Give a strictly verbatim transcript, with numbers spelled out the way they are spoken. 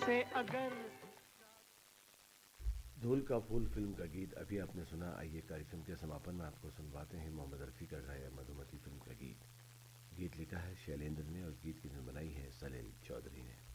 से अगर। धूल का फूल फिल्म का गीत अभी आपने सुना। आइए कार्यक्रम के समापन में आपको सुनवाते हैं मोहम्मद रफ़ी का गाया मधुमती फिल्म का गीत। गीत लिखा है शैलेंद्र ने और गीत की धुन बनाई है सलील चौधरी ने।